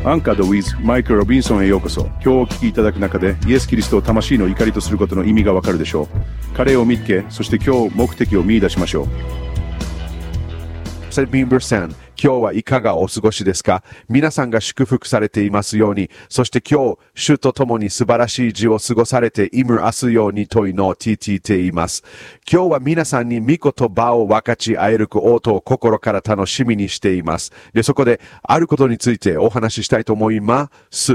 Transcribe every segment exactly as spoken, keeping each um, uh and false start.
アンカード with マイク・ロビンソンへようこそ。今日お聞きいただく中でイエス・キリストを魂の怒りとすることの意味がわかるでしょう。彼を見つけ、そして今日目的を見出しましょう。 セミンバーさん、今日はいかがお過ごしですか？皆さんが祝福されていますように、そして今日、主と共に素晴らしい時を過ごされていますようにと祈っています。今日は皆さんに御言葉を分かち合えることを心から楽しみにしています。で、そこであることについてお話ししたいと思います。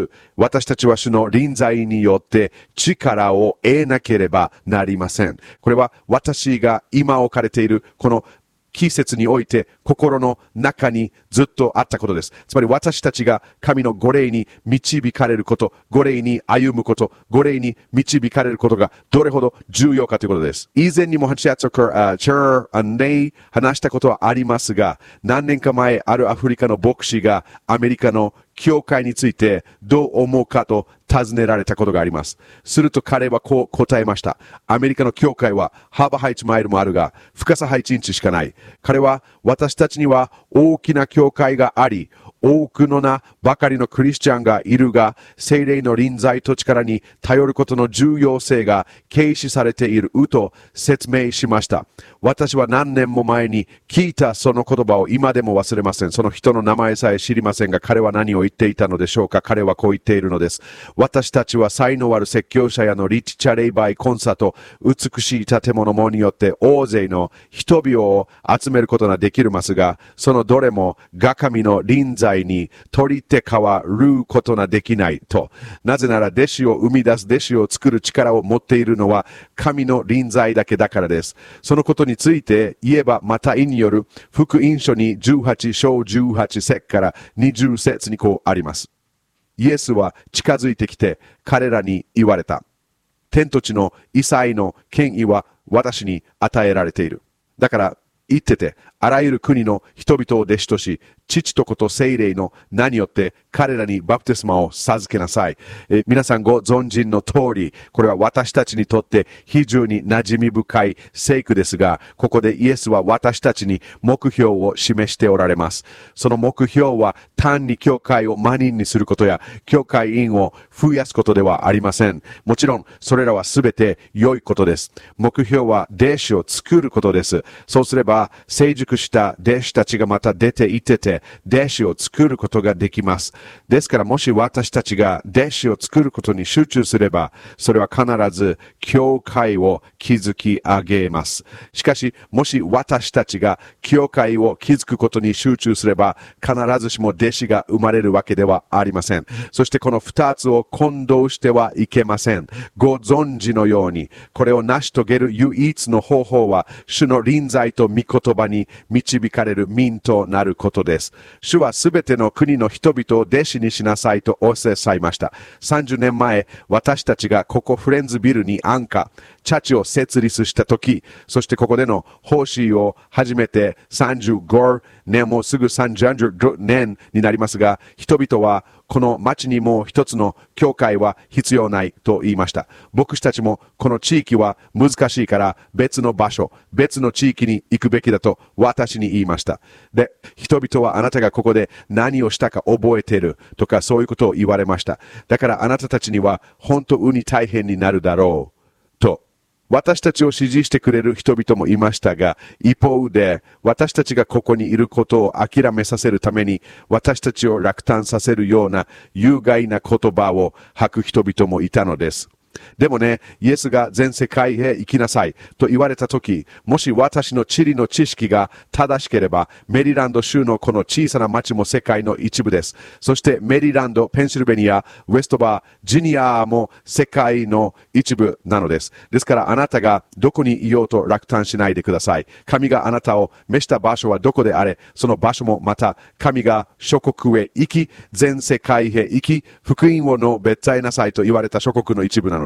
私たちは主の臨在によって力を得なければなりません。これは私が今置かれているこの季節において心の中にずっとあったことです。つまり私たちが神の御霊に導かれること、御霊に歩むこと、御霊に導かれることがどれほど重要かということです。以前にも話したことはありますが、何年か前あるアフリカの牧師がアメリカの教会についてどう思うかと尋ねられたことがあります。すると彼はこう答えました。アメリカの教会は幅はちマイルもあるが、深さはいちインチしかない。彼は私たちには大きな教会があり、多くの名ばかりのクリスチャンがいるが、聖霊の臨在と力に頼ることの重要性が軽視されていると説明しました。私は何年も前に聞いたその言葉を今でも忘れません。その人の名前さえ知りませんが、彼は何を言っていたのでしょうか。彼はこう言っているのです。私たちは才能ある説教者やのリッチチャレイバイコンサート、美しい建物もによって大勢の人々を集めることができますが、そのどれもが神の臨在に取り手変わることができないと。なぜなら弟子を生み出す、弟子を作る力を持っているのは神の臨在だけだからです。そのことについて言えば、また意による福音書にじゅうはち章じゅうはち節からにじゅう節にこうあります。イエスは近づいてきて彼らに言われた。天と地の一切の権威は私に与えられている。だから言ってて、あらゆる国の人々を弟子とし、父と子と聖霊の名によって彼らにバプテスマを授けなさい。え皆さんご存知の通り、これは私たちにとって非常に馴染み深い聖句ですが、ここでイエスは私たちに目標を示しておられます。その目標は単に教会を万人にすることや、教会員を増やすことではありません。もちろん、それらはすべて良いことです。目標は弟子を作ることです。そうすれば、成熟した弟子たちがまた出ていってて、弟子を作ることができます。ですからもし私たちが弟子を作ることに集中すれば、それは必ず教会を築き上げます。しかし、もし私たちが教会を築くことに集中すれば、必ずしも弟子が生まれるわけではありません。そしてこの二つを混同してはいけません。ご存知のように、これを成し遂げる唯一の方法は、主の臨在と御言葉に導かれる民となることです。主はすべての国の人々を弟子にしなさいとおっしゃいました。さんじゅうねんまえ、私たちがここフレンズビルに安価、チャーチを設立したとき、そしてここでの奉仕を始めてさんじゅうごねん、もうすぐさんじゅうねんになりますが、人々はこの町にもう一つの教会は必要ないと言いました。牧師たちもこの地域は難しいから別の場所、別の地域に行くべきだと私に言いました。で、人々はあなたがここで何をしたか覚えているとかそういうことを言われました。だからあなたたちには本当に大変になるだろうと。私たちを支持してくれる人々もいましたが、一方で私たちがここにいることを諦めさせるために、私たちを落胆させるような有害な言葉を吐く人々もいたのです。でもね、イエスが全世界へ行きなさいと言われたとき、もし私の地理の知識が正しければ、メリーランド州のこの小さな町も世界の一部です。そしてメリーランド、ペンシルベニア、ウェストバージニアも世界の一部なのです。ですからあなたがどこにいようと落胆しないでください。神があなたを召した場所はどこであれ、その場所もまた神が諸国へ行き、全世界へ行き、福音を述べ伝えなさいと言われた諸国の一部なのです。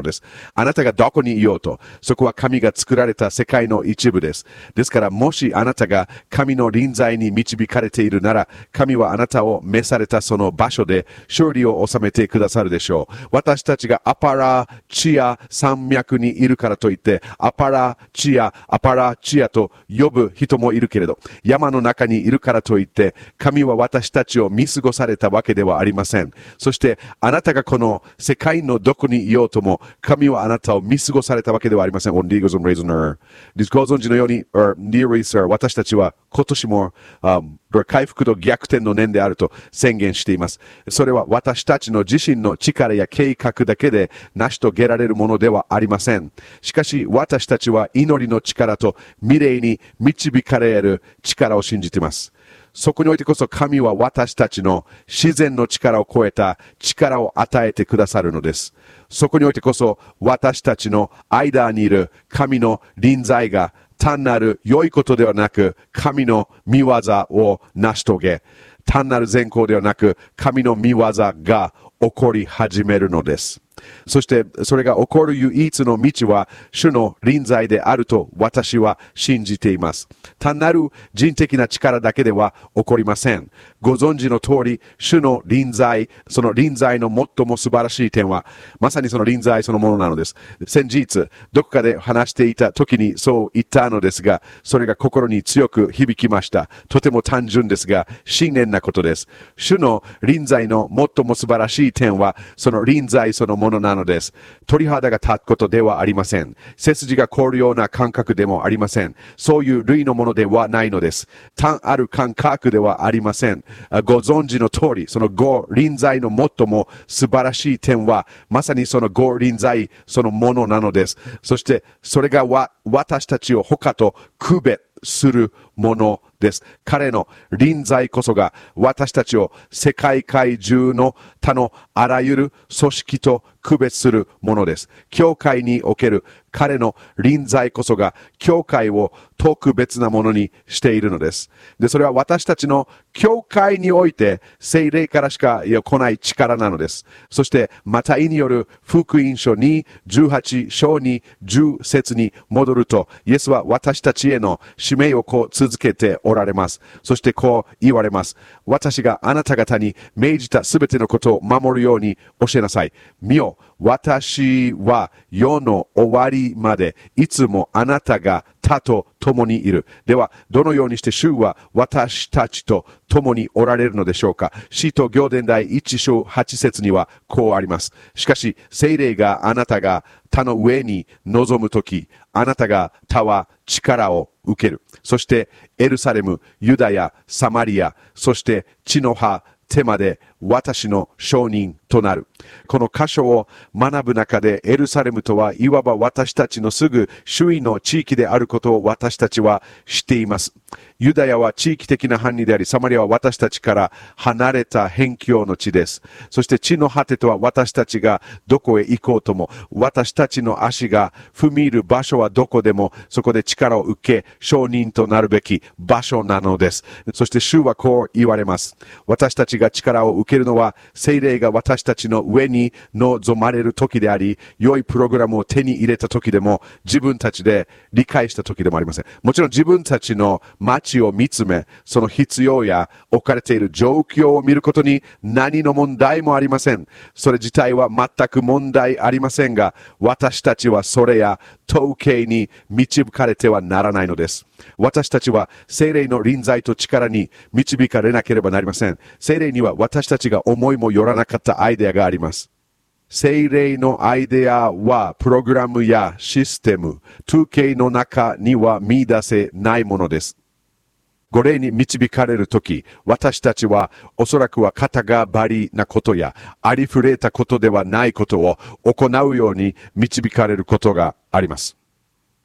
のです。あなたがどこにいようと、そこは神が作られた世界の一部です。ですから、もしあなたが神の臨在に導かれているなら、神はあなたを召されたその場所で勝利を収めてくださるでしょう。私たちがアパラチア山脈にいるからといって、アパラチア、アパラチアと呼ぶ人もいるけれど、山の中にいるからといって、神は私たちを見過ごされたわけではありません。そして、あなたがこの世界のどこにいようとも、神はあなたを見過ごされたわけではありません。ご存知のように、私たちは今年も、um, 回復と逆転の年であると宣言しています。それは私たちの自身の力や計画だけで成し遂げられるものではありません。しかし私たちは祈りの力と未来に導かれる力を信じています。そこにおいてこそ神は私たちの自然の力を超えた力を与えてくださるのです。そこにおいてこそ私たちの間にいる神の臨在が単なる良いことではなく、神の御業を成し遂げ、単なる善行ではなく、神の御業が起こり始めるのです。そして、それが起こる唯一の道は、主の臨在であると私は信じています。単なる人的な力だけでは起こりません。ご存知の通り、主の臨在、その臨在の最も素晴らしい点は、まさにその臨在そのものなのです。先日、どこかで話していた時にそう言ったのですが、それが心に強く響きました。とても単純ですが、真剣なことです。主の臨在の最も素晴らしい点は、その臨在そのものなのです。鳥肌が立つことではありません。背筋が凍るような感覚でもありません。そういう類のものではないのです。単ある感覚ではありません。ご存知の通り、そのご臨在の最も素晴らしい点は、まさにそのご臨在そのものなのです。そして、それがわ私たちを他と区別するものです。彼の臨在こそが私たちを世界界中の他のあらゆる組織と区別するものです。教会における彼の臨在こそが教会を特別なものにしているのです。で、それは私たちの教会において聖霊からしか来ない力なのです。そして、マタイによる福音書にじゅうはち章にじゅう節に戻ると、イエスは私たちへの使命をこう続けておられます。そしてこう言われます。私があなた方に命じたすべてのことを守るように教えなさい。見よ、私は世の終わりまでいつもあなたが他と共にいる。では、どのようにして主は私たちと共におられるのでしょうか。使徒行伝第一章八節にはこうあります。しかし、聖霊があなたが他の上に臨むとき、あなたが他は力を受ける。そして、エルサレム、ユダヤ、サマリア、そして地の葉、手まで私の証人となる。この箇所を学ぶ中でエルサレムとはいわば私たちのすぐ周囲の地域であることを私たちは知っています。ユダヤは地域的な範囲であり、サマリアは私たちから離れた辺境の地です。そして地の果てとは私たちがどこへ行こうとも、私たちの足が踏み入る場所はどこでも、そこで力を受け、証人となるべき場所なのです。そして主はこう言われます。私たちが力を受けるのは、聖霊が私たちの上に望まれる時であり、良いプログラムを手に入れた時でも、自分たちで理解した時でもありません。もちろん自分たちの街を見つめ、その必要や置かれている状況を見ることに何の問題もありません。それ自体は全く問題ありませんが、私たちはそれや統計に導かれてはならないのです。私たちは聖霊の臨在と力に導かれなければなりません。聖霊には私たちが思いもよらなかったアイデアがあります。聖霊のアイデアはプログラムやシステム、統計の中には見出せないものです。ご霊に導かれるとき、私たちはおそらくは肩がばりなことやありふれたことではないことを行うように導かれることがあります。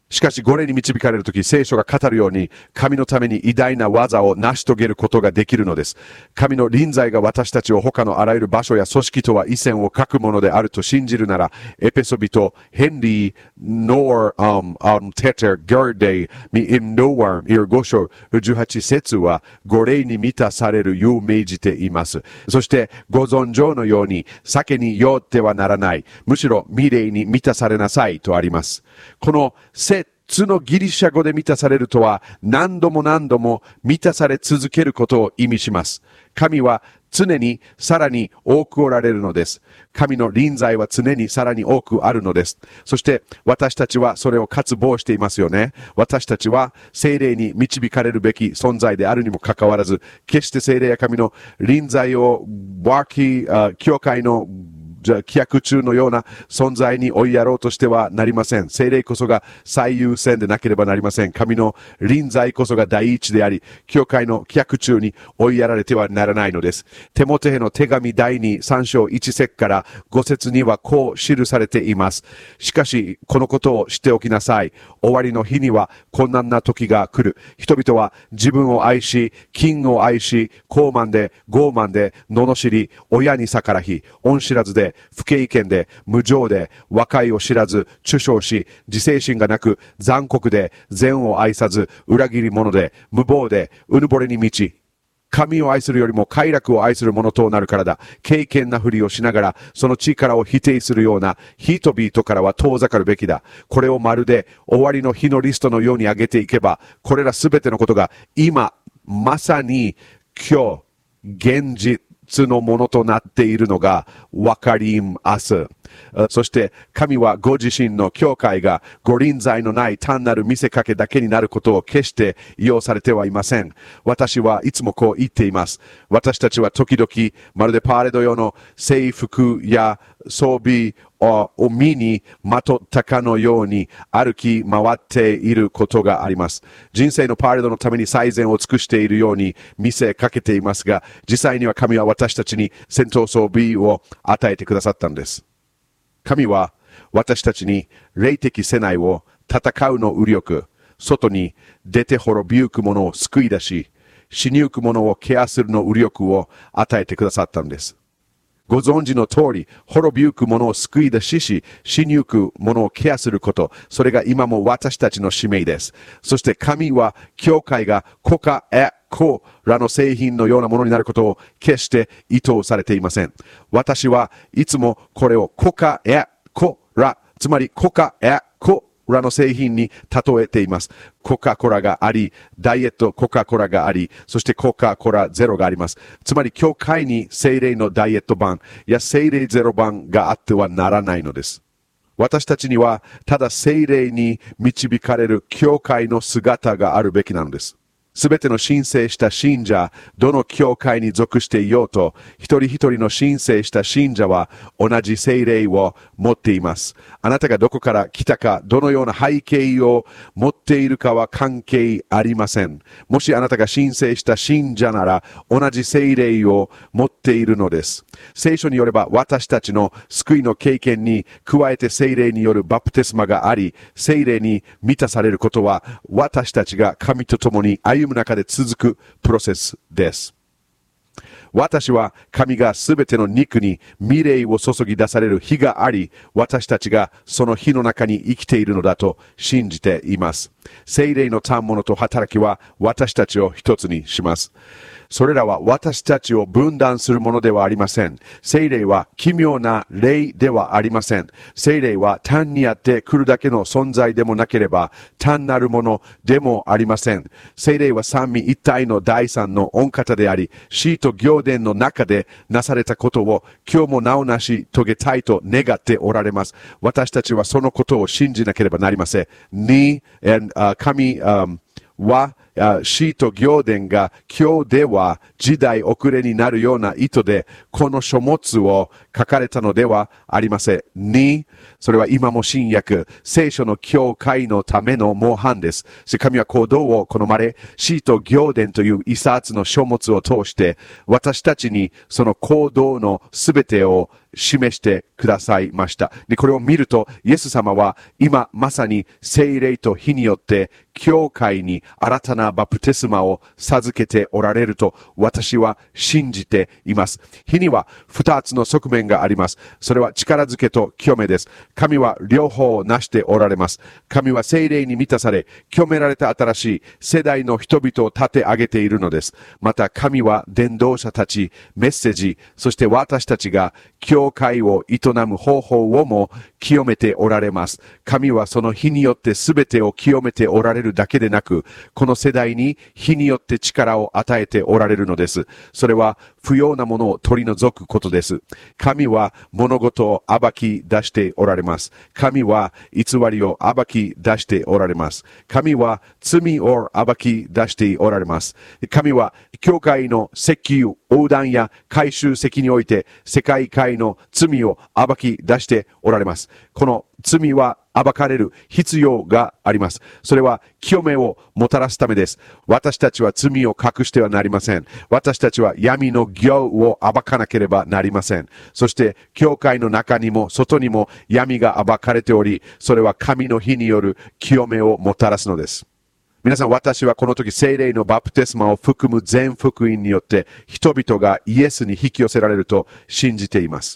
しかし、ご霊に導かれるとき、聖書が語るように、神のために偉大な技を成し遂げることができるのです。神の臨在が私たちを他のあらゆる場所や組織とは一線を画くものであると信じるなら、エペソビト、ヘンリー、ノー、um, um, テテル、ガーデイ、ミインノワー、イルご章、じゅうはち節は、ご霊に満たされるよう命じています。そして、ご存知のように、酒に酔ってはならない。むしろ、未霊に満たされなさいとあります。この、セつのギリシャ語で満たされるとは何度も何度も満たされ続けることを意味します。神は常にさらに多くおられるのです。神の臨在は常にさらに多くあるのです。そして私たちはそれを渇望していますよね。私たちは聖霊に導かれるべき存在であるにもかかわらず、決して聖霊や神の臨在をワーキー、教会のじゃあ、規約中のような存在に追いやろうとしてはなりません。聖霊こそが最優先でなければなりません。神の臨在こそが第一であり、教会の規約中に追いやられてはならないのです。テモテへの手紙第二三章一節から五節にはこう記されています。しかし、このことを知っておきなさい。終わりの日には困難な時が来る。人々は自分を愛し、金を愛し、高慢で、傲慢で、罵り、親に逆らい、恩知らずで、不敬虔で、無情で、和解を知らず、抽象し、自制心がなく、残酷で、善を愛さず、裏切り者で、無謀で、うぬぼれに満ち、神を愛するよりも快楽を愛する者となるからだ。敬虔なふりをしながら、その力を否定するような人々からは遠ざかるべきだ。これをまるで終わりの日のリストのように上げていけば、これらすべてのことが今、まさに今日、現実、のものとなっているのが分かります。そして神はご自身の教会がご臨在のない単なる見せかけだけになることを決して要されてはいません。私はいつもこう言っています。私たちは時々まるでパレード用の制服や装備を身にまとったかのように歩き回っていることがあります。人生のパレードのために最善を尽くしているように見せかけていますが、実際には神は私たちに戦闘装備を与えてくださったんです。神は私たちに霊的世内を戦うの右力、外に出て滅びゆく者を救い出し、死にゆく者をケアするの右力を与えてくださったんです。ご存知の通り、滅びゆく者を救い出しし、死にゆく者をケアすること、それが今も私たちの使命です。そして神は、教会がコカエコらの製品のようなものになることを決して意図されていません。私はいつもこれをコカエコら、つまりコカエコらの製品に例えています。コカ・コーラがあり、ダイエットコカ・コーラがあり、そしてコカ・コーラゼロがあります。つまり、教会に聖霊のダイエット版や聖霊ゼロ版があってはならないのです。私たちには、ただ聖霊に導かれる教会の姿があるべきなのです。すべての申請した信者、どの教会に属していようと、一人一人の申請した信者は同じ聖霊を持っています。あなたがどこから来たか、どのような背景を持っているかは関係ありません。もしあなたが申請した信者なら、同じ聖霊を持っているのです。聖書によれば、私たちの救いの経験に加えて聖霊によるバプテスマがあり、聖霊に満たされることは、私たちが神と共に歩む中で続くプロセスです。私は神がすべての肉に未霊を注ぎ出される日があり、私たちがその日の中に生きているのだと信じています。聖霊の賜物と働きは私たちを一つにします。それらは私たちを分断するものではありません。聖霊は奇妙な霊ではありません。聖霊は単にあって来るだけの存在でもなければ単なるものでもありません。聖霊は三位一体の第三の御方であり、使徒行伝の中でなされたことを今日もなおなし遂げたいと願っておられます。私たちはそのことを信じなければなりません。に、神、は使徒行伝が今日では時代遅れになるような意図でこの書物を書かれたのではありません。に、それは今も新約、聖書の教会のための模範です。神は行動を好まれ、使徒行伝という一冊の書物を通して私たちにその行動のすべてを示してくださいました。で、これを見ると、イエス様は今まさに聖霊と火によって教会に新たなバプテスマを授けておられると私は信じています。火には二つの側面があります。それは力づけと清めです。神は両方を成しておられます。神は聖霊に満たされ、清められた新しい世代の人々を立て上げているのです。また神は伝道者たち、メッセージ、そして私たちが教会を営む方法をも清めておられます。神はその火によって全てを清めておられるだけでなく、この世代に火によって力を与えておられるのです。それは不要なものを取り除くことです。神は物事を暴き出しておられます。神は偽りを暴き出しておられます。神は罪を暴き出しておられます。神は教会の石油、横断や回収責において世界会の罪を暴き出しておられます。この罪は暴かれる必要があります。それは清めをもたらすためです。私たちは罪を隠してはなりません。私たちは闇の業を暴かなければなりません。そして教会の中にも外にも闇が暴かれており、それは神の火による清めをもたらすのです。皆さん、私はこの時聖霊のバプテスマを含む全福音によって人々がイエスに引き寄せられると信じています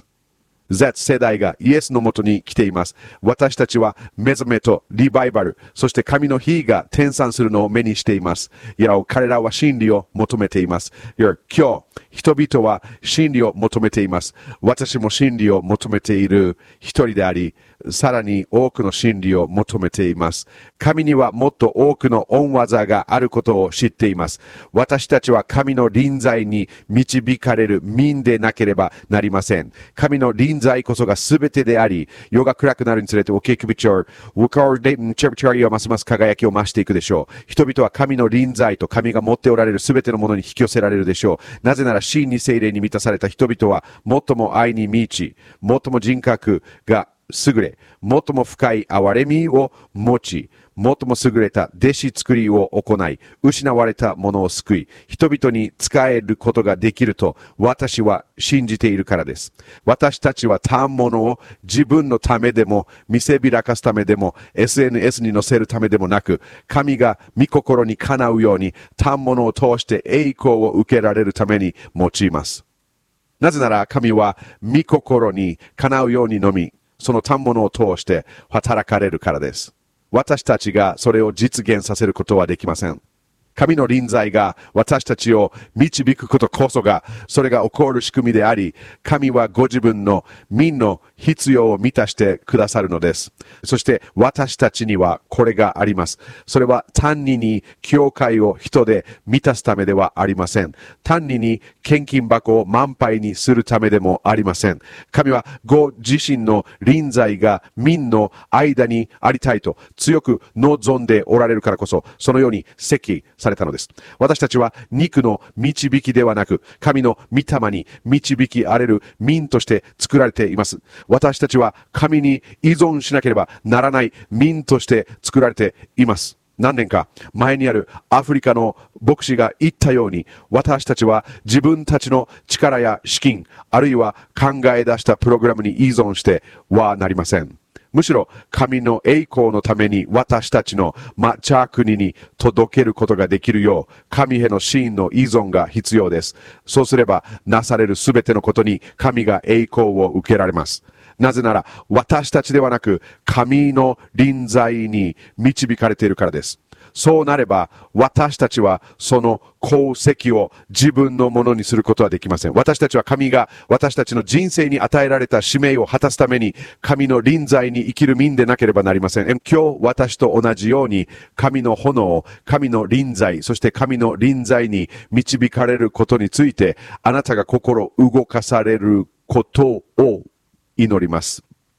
。Z 世代がイエスのもとに来ています。私たちは目覚めとリバイバル、そして神の火が転散するのを目にしています。いや、彼らは真理を求めています。いや、今日、人々は真理を求めています。私も真理を求めている一人であり、さらに多くの真理を求めています。神にはもっと多くの恩技があることを知っています。私たちは神の臨在に導かれる民でなければなりません。神の臨在こそが全てであり、夜が暗くなるにつれて、おけくびちょう、ウカーデンチェプチャリはますます輝きを増していくでしょう。人々は神の臨在と神が持っておられる全てのものに引き寄せられるでしょう。なぜなら真に聖霊に満たされた人々は、最も愛に満ち、最も人格が優れ、最も深い憐れみを持ち、最も優れた弟子作りを行い、失われたものを救い、人々に仕えることができると私は信じているからです。私たちは賜物を自分のためでも、見せびらかすためでも、エスエヌエス に載せるためでもなく、神が御心にかなうように、賜物を通して栄光を受けられるために用います。なぜなら神は御心にかなうようにのみ、その賜物を通して働かれるからです。私たちがそれを実現させることはできません。神の臨在が私たちを導くことこそが、それが起こる仕組みであり、神はご自分の民の必要を満たしてくださるのです。そして私たちにはこれがあります。それは単にに教会を人で満たすためではありません。単にに献金箱を満杯にするためでもありません。神はご自身の臨在が民の間にありたいと強く望んでおられるからこそ、そのように設計されたのです。私たちは肉の導きではなく、神の御霊に導きあれる民として作られています。私たちは神に依存しなければならない民として作られています。何年か前にあるアフリカの牧師が言ったように、私たちは自分たちの力や資金、あるいは考え出したプログラムに依存してはなりません。むしろ神の栄光のために私たちの抹茶国に届けることができるよう、神への真の依存が必要です。そうすればなされるすべてのことに神が栄光を受けられます。なぜなら私たちではなく神の臨在に導かれているからです。そうなれば私たちはその功績を自分のものにすることはできません。私たちは神が私たちの人生に与えられた使命を果たすために神の臨在に生きる民でなければなりません。今日私と同じように神の炎、神の臨在、そして神の臨在に導かれることについて、あなたが心動かされることを祈ります。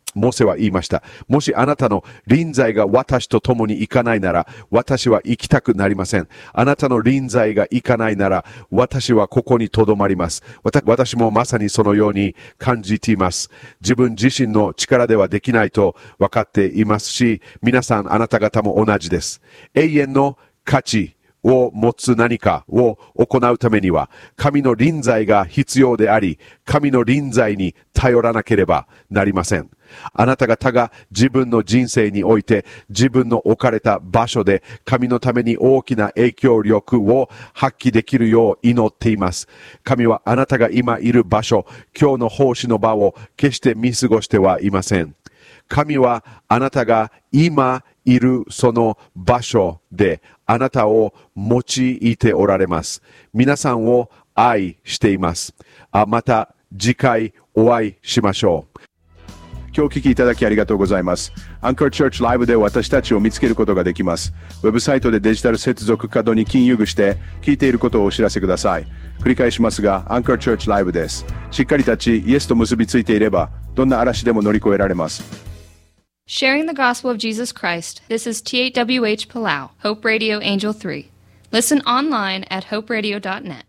モーセは言いました。もしあなたの臨在が私と共に行かないなら、私は行きたくなりません。あなたの臨在が行かないなら、私はここに留まります。私もまさにそのように感じています。自分自身の力ではできないと分かっていますし、皆さんあなた方も同じです。永遠の価値を持つ何かを行うためには、神の臨在が必要であり、神の臨在に頼らなければなりません。あなた方が自分の人生において、自分の置かれた場所で神のために大きな影響力を発揮できるよう祈っています。神はあなたが今いる場所、今日の奉仕の場を決して見過ごしてはいません。神はあなたが今いるその場所であなたを用いておられます。皆さんを愛しています。あ、また次回お会いしましょう。 今日お聞きいただきありがとうございます。アンカーチャーチライブで私たちを見つけることができます。ウェブサイトでデジタル接続カードに金融して、聞いていることをお知らせください。繰り返しますが、アンカーチャーチライブです。しっかり立ち、イエスと結びついていれば、どんな嵐でも乗り越えられます。 Sharing the gospel of Jesus Christ, this is T eight W H Palau, Hope Radio Angel three. Listen online at hope radio dot net.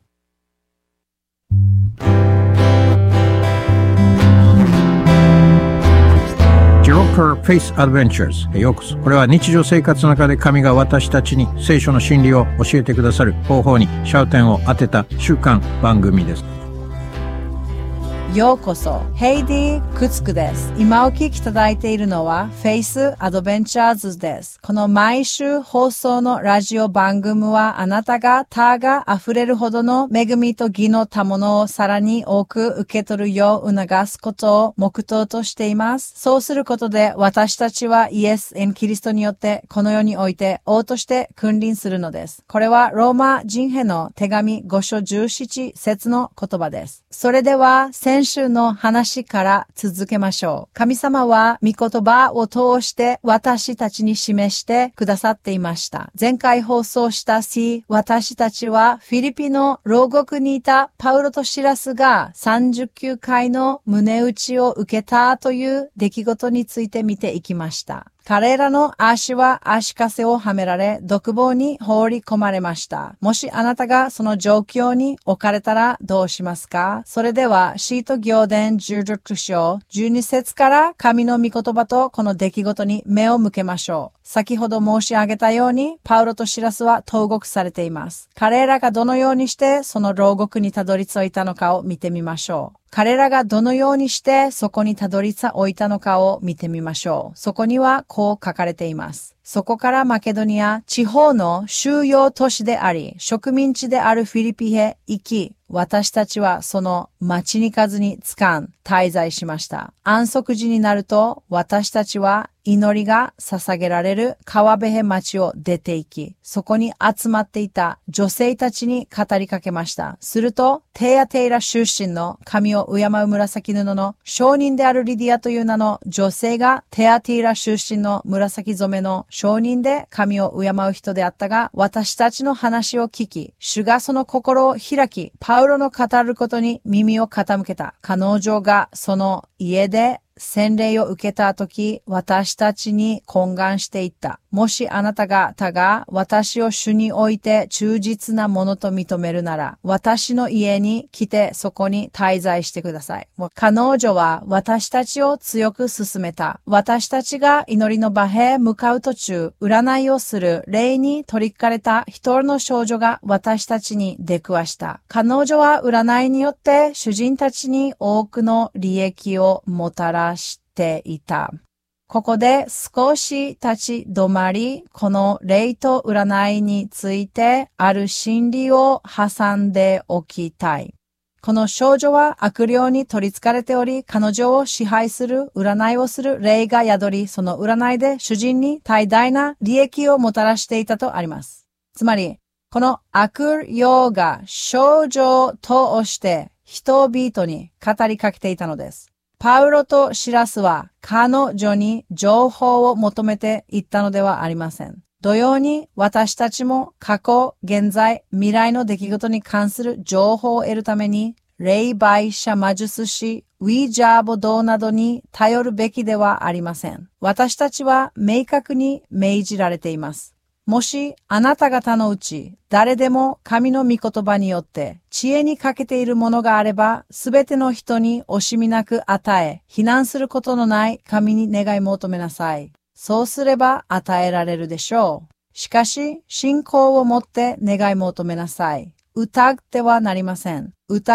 Joker Faith Adventures へようこそ。これは日常生活の中で神が私たちに聖書の真理を教えてくださる方法に焦点を当てた週刊番組です。 ようこそ、ヘイディ・クツクです。今お聞きいただいているのはフェイス・アドベンチャーズです。この毎週放送のラジオ番組はあなたが他が溢れるほどの恵みと義の賜物をさらに多く受け取るよう促すことを目標としています。そうすることで私たちはイエス・エン・キリストによってこの世において王として君臨するのです。これはローマ人への手紙ご章じゅうなな節の言葉です。それでは先週の話から続けましょう。神様は御言葉を通して私たちに示してくださっていました。前回放送したし、私たちはフィリピの牢獄にいたパウロとシラスがさんじゅうきゅうかいの胸打ちを受けたという出来事について見ていきました。彼らの足は足かせをはめられ、独房に放り込まれました。もしあなたがその状況に置かれたらどうしますか？それでは、使徒行伝じゅうろく章じゅうに節から神の御言葉とこの出来事に目を向けましょう。先ほど申し上げたように、パウロとシラスは投獄されています。彼らがどのようにしてその牢獄にたどり着いたのかを見てみましょう。彼らがどのようにしてそこにたどり着いたのかを見てみましょう。そこにはこう書かれています。そこからマケドニア地方の収容都市であり、植民地であるフィリピへ行き、私たちはその町に行かずにつかん滞在しました。安息時になると私たちは祈りが捧げられる川辺町を出て行き、そこに集まっていた女性たちに語りかけました。すると、テアテイラ出身の神を敬う紫布の商人であるリディアという名の女性がテアテイラ出身の紫染めの商人で神を敬う人であったが、私たちの話を聞き、主がその心を開き、パウロの語ることに耳を傾けた。彼女がその家で洗礼を受けたとき、私たちに懇願していった。もしあなた方が私を主において忠実なものと認めるなら、私の家に来てそこに滞在してください。もう彼女は私たちを強く進めた。私たちが祈りの場へ向かう途中、占いをする霊に取り憑かれた一人の少女が私たちに出くわした。彼女は占いによって主人たちに多くの利益をもたらしていた。ここで少し立ち止まり、この霊と占いについてある真理を挟んでおきたい。この少女は悪霊に取り憑かれており、彼女を支配する占いをする霊が宿り、その占いで主人に大大な利益をもたらしていたとあります。つまり、この悪霊が少女を通して人々に語りかけていたのです。パウロとシラスは彼女に情報を求めていったのではありません。同様に私たちも過去、現在、未来の出来事に関する情報を得るために霊媒者魔術師、ウィージャーボ堂などに頼るべきではありません。私たちは明確に命じられています。もしあなた方のうち誰でも神の御言葉によって知恵に欠けているものがあれば、すべての人に惜しみなく与え、非難することのない神に願い求めなさい。そうすれば与えられるでしょう。しかし、信仰を持って願い求めなさい。疑ってはなりません。疑